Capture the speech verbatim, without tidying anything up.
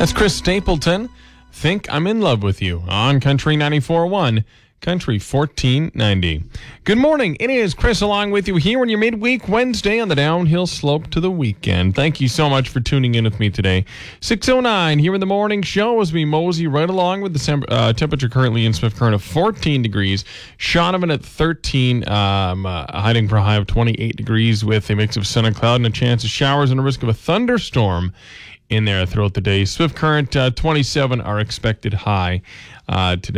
That's Chris Stapleton. Think I'm in Love with You on Country ninety-four point one, Country fourteen ninety. Good morning. It is Chris along with you here on your midweek Wednesday on the downhill slope to the weekend. Thank you so much for tuning in with me today. six oh nine here in the morning show as we mosey right along with the sem- uh, temperature currently in Smith Current of fourteen degrees. Shaunavon at thirteen, um, uh, hiding for a high of twenty-eight degrees with a mix of sun and cloud and a chance of showers and a risk of a thunderstorm in there throughout the day. Swift Current uh, twenty-seven, our expected high uh, today.